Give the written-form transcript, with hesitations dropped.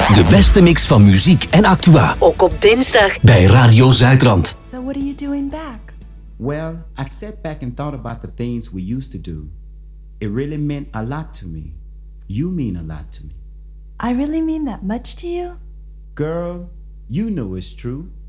De beste mix van muziek en actua. Ook op dinsdag. Bij Radio Zuidrand. So what are you doing back? Well, I sat back and thought about the things we used to do. It really meant a lot to me. You mean a lot to me. I really mean that much to you? Girl, you know it's true.